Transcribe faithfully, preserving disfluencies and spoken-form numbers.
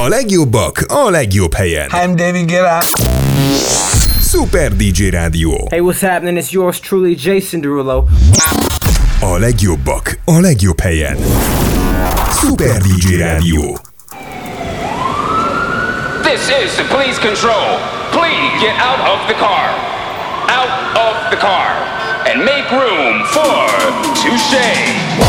A legjobbak a legjobb helyen. Hi, I'm David Guetta. Super dé dzsé Rádió. Hey, what's happening? It's yours truly, Jason Derulo. A legjobbak a legjobb helyen. Super dé dzsé Rádió. This is the police control. Please get out of the car. Out of the car. And make room for Touché.